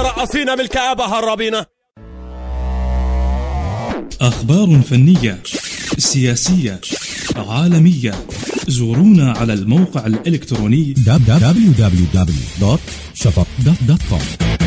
رقصينا بالكآبة هربينا. أخبار فنية، سياسية، عالمية. زورونا على الموقع الإلكتروني www.shafaq.com.